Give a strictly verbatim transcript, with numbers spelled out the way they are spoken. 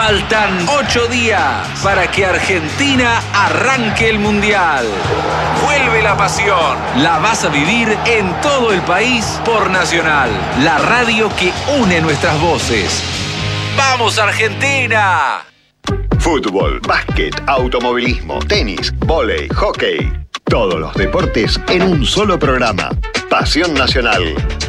Faltan ocho días para que Argentina arranque el Mundial. Vuelve la pasión. La vas a vivir en todo el país por Nacional, la radio que une nuestras voces. ¡Vamos, Argentina! Fútbol, básquet, automovilismo, tenis, vóley, hockey. Todos los deportes en un solo programa. Pasión Nacional.